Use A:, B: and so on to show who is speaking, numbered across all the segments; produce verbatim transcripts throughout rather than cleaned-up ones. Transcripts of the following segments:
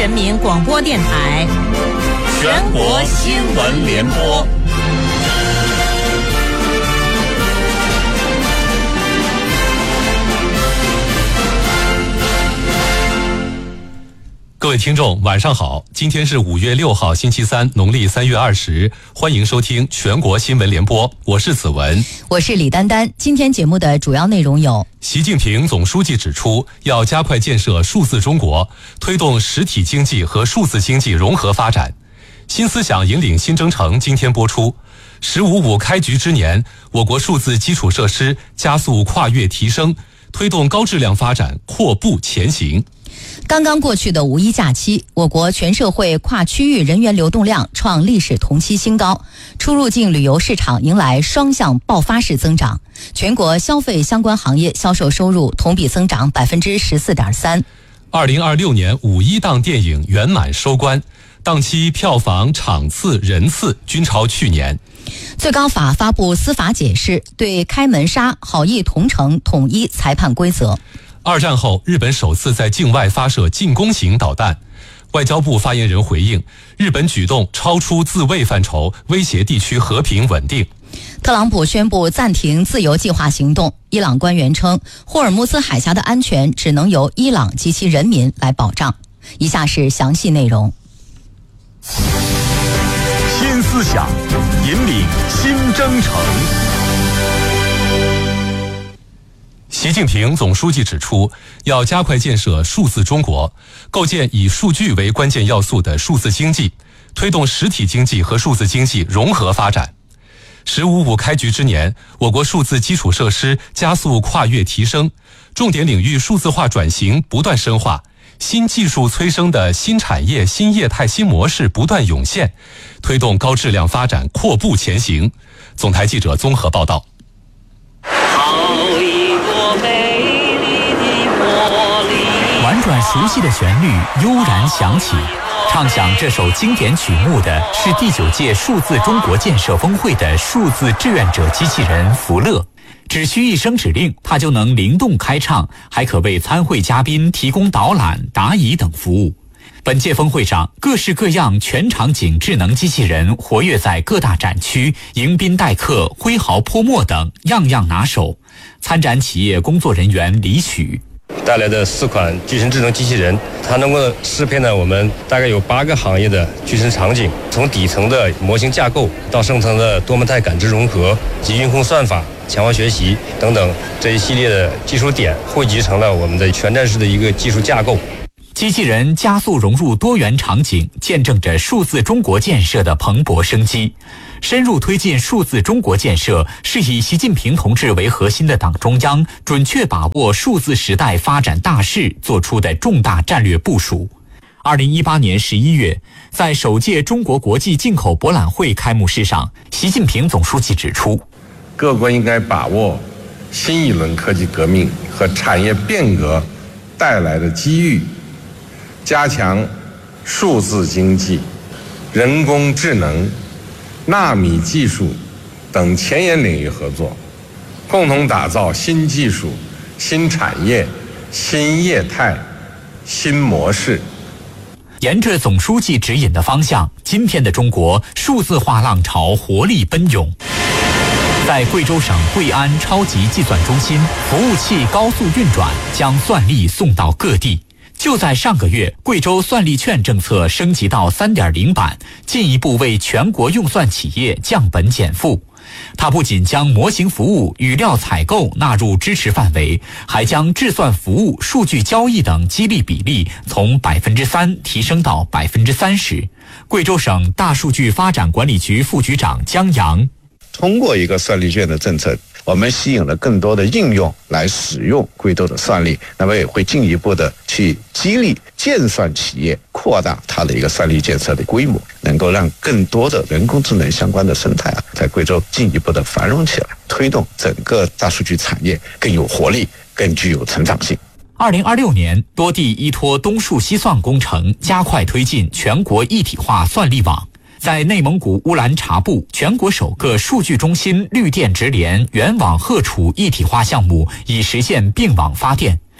A: 人民广播电台
B: 全国新闻联播。
C: 各位听众晚上好，今天是五月六号星期三，农历三月二十，欢迎收听全国新闻联播，我是子文，
D: 我是李丹丹。今天节目的主要内容有：
C: 习近平总书记指出，要加快建设数字中国，推动实体经济和数字经济融合发展。新思想引领新征程今天播出。十五五开局之年，我国数字基础设施加速跨越提升，推动高质量发展阔步前行。
D: 刚刚过去的五一假期，我国全社会跨区域人员流动量创历史同期新高，出入境旅游市场迎来双向爆发式增长，全国消费相关行业销售收入同比增长百分之十四点三。
C: 二零二六年五一档电影圆满收官，档期票房、场次、人次均超去年。
D: 最高法发布司法解释，对开门沙、好意同城统一裁判规则。
C: 二战后，日本首次在境外发射进攻型导弹。外交部发言人回应，日本举动超出自卫范畴，威胁地区和平稳定。
D: 特朗普宣布暂停自由计划行动。伊朗官员称，霍尔木兹海峡的安全只能由伊朗及其人民来保障。以下是详细内容。
B: 新思想引领新征程。
C: 习近平总书记指出，要加快建设数字中国，构建以数据为关键要素的数字经济，推动实体经济和数字经济融合发展。十五五开局之年，我国数字基础设施加速跨越提升，重点领域数字化转型不断深化，新技术催生的新产业、新业态、新模式不断涌现，推动高质量发展阔步前行。总台记者综合报道。
E: 婉转熟悉的旋律悠然响起，唱响这首经典曲目的是第九届数字中国建设峰会的数字志愿者机器人福乐，只需一声指令，它就能灵动开唱，还可为参会嘉宾提供导览、答疑等服务。本届峰会上，各式各样全场景智能机器人活跃在各大展区，迎宾待客、挥毫泼墨等，样样拿手。参展企业工作人员李许
F: 带来的四款具身智能机器人，它能够适配呢我们大概有八个行业的具身场景，从底层的模型架构到上层的多模态感知融合及运控算法、强化学习等等这一系列的技术点，汇集成了我们的全站式的一个技术架构。
E: 机器人加速融入多元场景，见证着数字中国建设的蓬勃生机。深入推进数字中国建设，是以习近平同志为核心的党中央准确把握数字时代发展大势做出的重大战略部署。二零一八年十一月，在首届中国国际进口博览会开幕式上，习近平总书记指出，
G: 各国应该把握新一轮科技革命和产业变革带来的机遇，加强数字经济、人工智能、纳米技术等前沿领域合作，共同打造新技术、新产业、新业态、新模式。
E: 沿着总书记指引的方向，今天的中国数字化浪潮活力奔涌。在贵州省贵安超级计算中心，服务器高速运转，将算力送到各地。就在上个月，贵州算力券政策升级到 三点零 版，进一步为全国用算企业降本减负。它不仅将模型服务、语料采购纳入支持范围，还将制算服务、数据交易等激励比例从 百分之三 提升到 百分之三十。贵州省大数据发展管理局副局长江阳，
H: 通过一个算力券的政策，我们吸引了更多的应用来使用贵州的算力，那么也会进一步的去激励建算企业扩大它的一个算力建设的规模，能够让更多的人工智能相关的生态啊，在贵州进一步的繁荣起来，推动整个大数据产业更有活力，更具有成长性。
E: 二零二六年，多地依托东数西算工程，加快推进全国一体化算力网。在内蒙古乌兰察布，全国首个数据中心绿电直联原网荷储一体化项目已实现并网发电。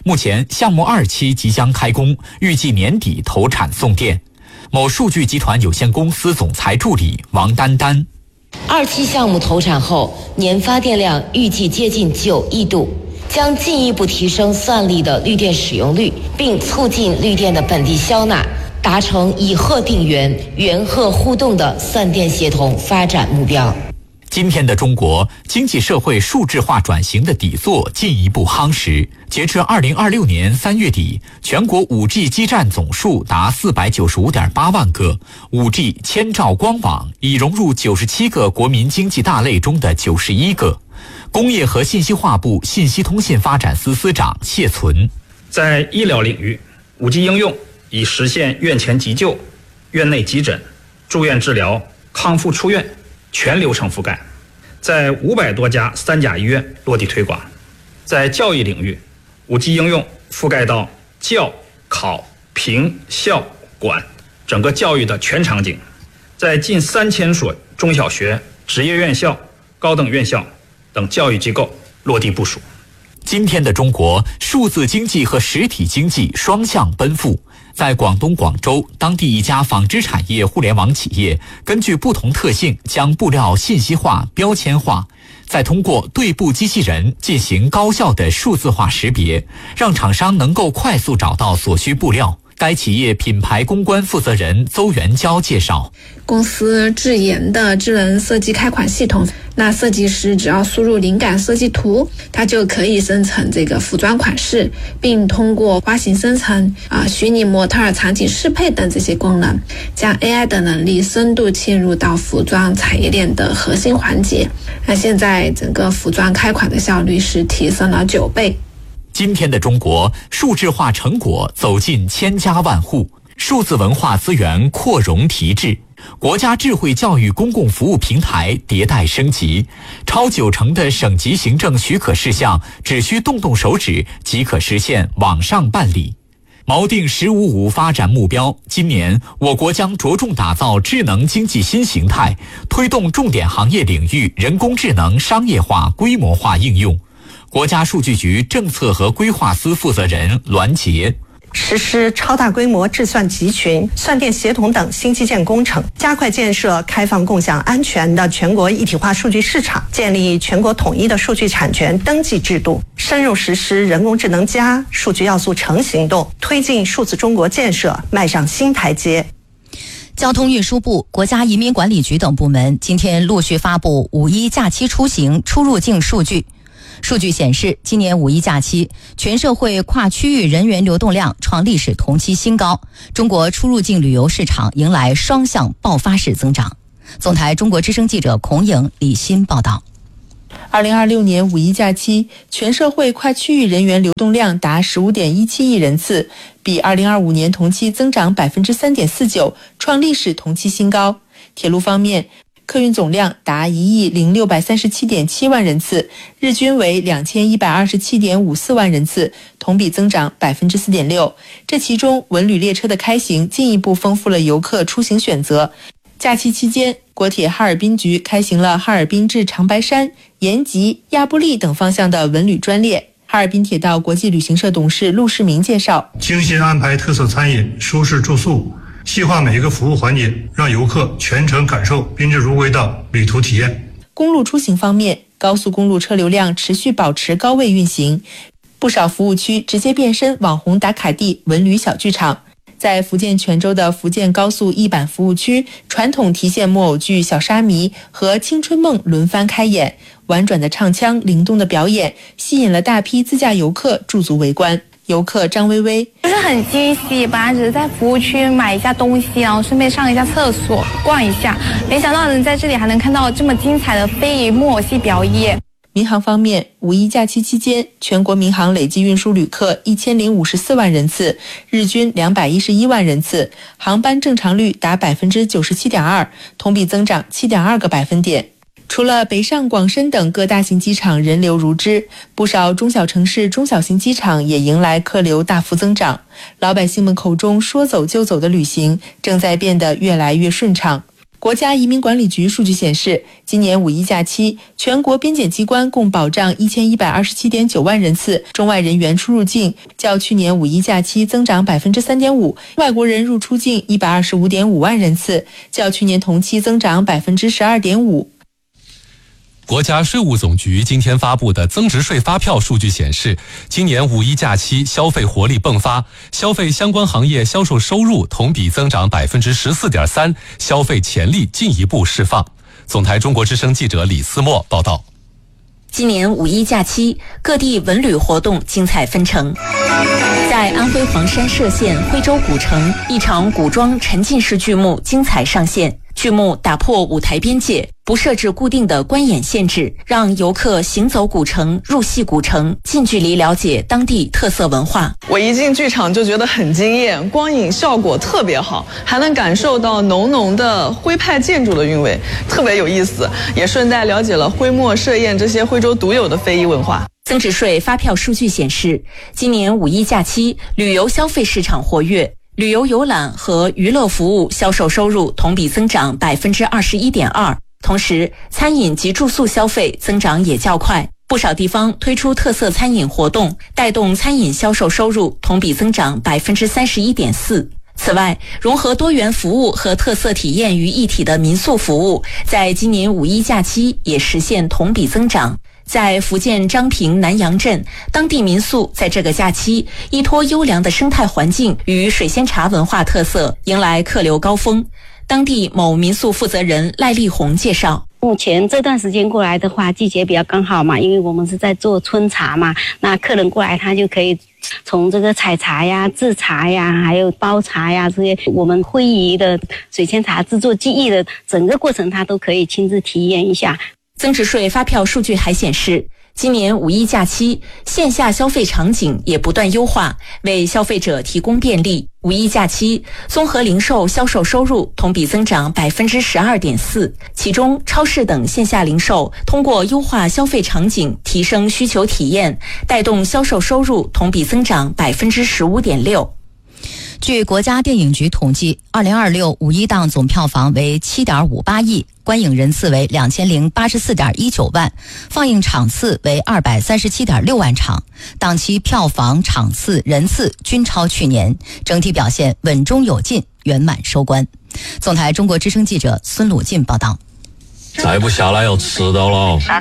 E: 目前项目二期即将开工，预计年底投产送电。某数据集团有限公司总裁助理王丹丹：
A: 二期项目投产后，年发电量预计接近九亿度，将进一步提升算力的绿电使用率，并促进绿电的本地消纳，达成以核定源、源核互动的算电协同发展目标。
E: 今天的中国经济社会数字化转型的底座进一步夯实。截至二零二六年三月底，全国 五 G 基站总数达四百九十五点八万个 ，五 G 千兆光网已融入九十七个国民经济大类中的九十一个。工业和信息化部信息通信发展司司长谢存：
I: 在医疗领域， 五 G 应用已实现院前急救、院内急诊、住院治疗、康复出院全流程覆盖，在五百多家三甲医院落地推广。在教育领域， 五 G 应用覆盖到教、考、评、校、管整个教育的全场景，在近三千所中小学、职业院校、高等院校等教育机构落地部署。
E: 今天的中国，数字经济和实体经济双向奔赴。在广东广州，当地一家纺织产业互联网企业根据不同特性，将布料信息化、标签化，再通过对布机器人进行高效的数字化识别，让厂商能够快速找到所需布料。该企业品牌公关负责人邹元娇介绍，
J: 公司自研的智能设计开款系统，那设计师只要输入灵感设计图，它就可以生成这个服装款式，并通过花型生成、啊虚拟模特、场景适配等这些功能，将 A I 的能力深度切入到服装产业链的核心环节。那现在整个服装开款的效率是提升了九倍。
E: 今天的中国，数字化成果走进千家万户，数字文化资源扩容提质，国家智慧教育公共服务平台迭代升级，超九成的省级行政许可事项只需动动手指即可实现网上办理。锚定“十五五”发展目标，今年我国将着重打造智能经济新形态，推动重点行业领域人工智能商业化、规模化应用。国家数据局政策和规划司负责人栾杰：
K: 实施超大规模智算集群、算电协同等新基建工程，加快建设开放、共享、安全的全国一体化数据市场，建立全国统一的数据产权登记制度，深入实施人工智能加数据要素城行动，推进数字中国建设迈上新台阶。
D: 交通运输部、国家移民管理局等部门今天陆续发布五一假期出行出入境数据。数据显示，今年五一假期，全社会跨区域人员流动量创历史同期新高，中国出入境旅游市场迎来双向爆发式增长。总台中国之声记者孔颖、李欣报道。
L: 二零二六年五一假期，全社会跨区域人员流动量达 十五点一七亿人次，比二零二五年同期增长 百分之三点四九， 创历史同期新高。铁路方面，客运总量达一亿零六百三十七点七万人次，日均为两千一百二十七点五四万人次，同比增长 百分之四点六。这其中，文旅列车的开行进一步丰富了游客出行选择。假期期间，国铁哈尔滨局开行了哈尔滨至长白山、延吉、亚布力等方向的文旅专列。哈尔滨铁道国际旅行社董事陆世明介绍，
M: 精心安排特色餐饮、舒适住宿，细化每一个服务环节，让游客全程感受宾至如归的旅途体验。
L: 公路出行方面，高速公路车流量持续保持高位运行，不少服务区直接变身网红打卡地、文旅小剧场。在福建泉州的福建高速一板服务区，传统提线木偶剧《小沙弥》和《青春梦》轮番开演，婉转的唱腔、灵动的表演，吸引了大批自驾游客驻足围观。游客张薇薇
N: 就是很惊喜，本来只是在服务区买一下东西，然后顺便上一下厕所、逛一下，没想到能在这里还能看到这么精彩的非遗木偶戏表演。
L: 民航方面，五一假期期间，全国民航累计运输旅客一千零五十四万人次，日均两百一十一万人次，航班正常率达百分之九十七点二，同比增长七点二个百分点。除了北上广深等各大型机场人流如织，不少中小城市中小型机场也迎来客流大幅增长。老百姓们口中说走就走的旅行，正在变得越来越顺畅。 国家移民管理局数据显示，今年五一假期，全国边检机关共保障一千一百二十七点九万人次中外人员出入境，较去年五一假期增长百分之三点五；外国人入出境一百二十五点五万人次，较去年同期增长百分之十二点五。
C: 国家税务总局今天发布的增值税发票数据显示，今年五一假期消费活力迸发，消费相关行业销售收入同比增长百分之十四点三，消费潜力进一步释放。总台中国之声记者李思墨报道。
O: 今年五一假期，各地文旅活动精彩纷呈。在安徽黄山歙县徽州古城，一场古装沉浸式剧目精彩上线。剧目打破舞台边界，不设置固定的观演限制，让游客行走古城、入戏古城，近距离了解当地特色文化。
P: 我一进剧场就觉得很惊艳，光影效果特别好，还能感受到浓浓的徽派建筑的韵味，特别有意思，也顺带了解了徽墨设宴这些徽州独有的非遗文化。
O: 增值税发票数据显示，今年五一假期旅游消费市场活跃，旅游游览和娱乐服务销售收入同比增长百分之二十一点二，同时餐饮及住宿消费增长也较快。不少地方推出特色餐饮活动，带动餐饮销售收入同比增长百分之三十一点四。此外，融合多元服务和特色体验于一体的民宿服务，在今年五一假期也实现同比增长。在福建漳平南阳镇，当地民宿在这个假期依托优良的生态环境与水仙茶文化特色，迎来客流高峰。当地某民宿负责人赖丽红介绍，
Q: 目前这段时间过来的话，季节比较刚好嘛，因为我们是在做春茶嘛，那客人过来他就可以从这个采茶呀、制茶呀，还有包茶呀，这些我们徽仪的水仙茶制作技艺的整个过程，他都可以亲自体验一下。
O: 增值税发票数据还显示，今年五一假期线下消费场景也不断优化，为消费者提供便利。五一假期综合零售销售收入同比增长百分之十二点四，其中超市等线下零售通过优化消费场景，提升需求体验，带动销售收入同比增长百分之十五点六。
D: 据国家电影局统计，二零二六五一档总票房为七点五八亿，观影人次为两千零八十四点一九万，放映场次为二百三十七点六万场，档期票房、场次、人次均超去年，整体表现稳中有进，圆满收官。总台中国之声记者孙鲁进报道。
R: 再不下来要迟到了。
S: 好的。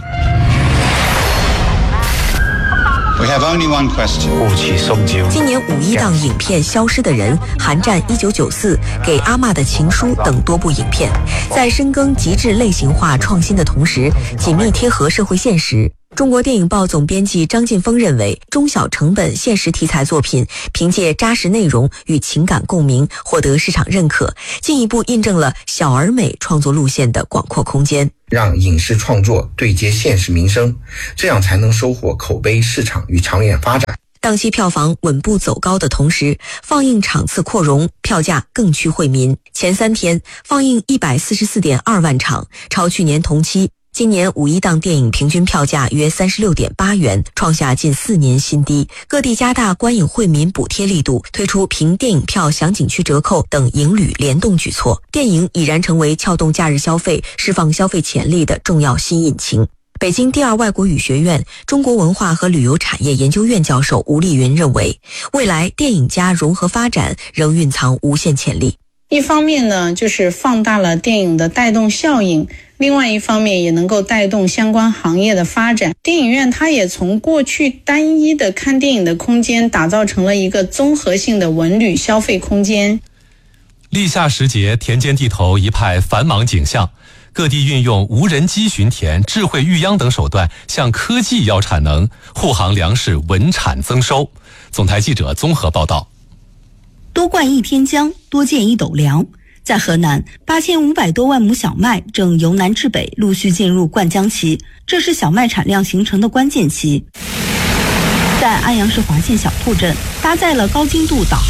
T: We have only one question.
R: 雾气送酒。
O: 今年五一档影片《消失的人》《寒战一九九四》《给阿嬷的情书》等多部影片，在深耕极致类型化创新的同时，紧密贴合社会现实。中国电影报总编辑张晋峰认为，中小成本现实题材作品凭借扎实内容与情感共鸣获得市场认可，进一步印证了小而美创作路线的广阔空间。
U: 让影视创作对接现实民生，这样才能收获口碑、市场与长远发展。
O: 档期票房稳步走高的同时，放映场次扩容，票价更趋惠民。前三天放映一百四十四点二万场，超去年同期。今年五一档电影平均票价约三十六点八元，创下近四年新低。各地加大观影惠民补贴力度，推出凭电影票享景区折扣等影旅联动举措，电影已然成为撬动假日消费、释放消费潜力的重要新引擎。北京第二外国语学院中国文化和旅游产业研究院教授吴丽云认为，未来电影加融合发展仍蕴藏无限潜力。
V: 一方面呢，就是放大了电影的带动效应，另外一方面也能够带动相关行业的发展。电影院它也从过去单一的看电影的空间，打造成了一个综合性的文旅消费空间。
C: 立夏时节，田间地头一派繁忙景象，各地运用无人机巡田、智慧育秧等手段，向科技要产能，护航粮食稳产增收。总台记者综合报道。
W: 多灌一天浆，多建一斗粮。在河南，八千五百多万亩小麦正由南至北陆续进入灌浆期，这是小麦产量形成的关键期。在安阳市华县小兔镇，搭载了高精度导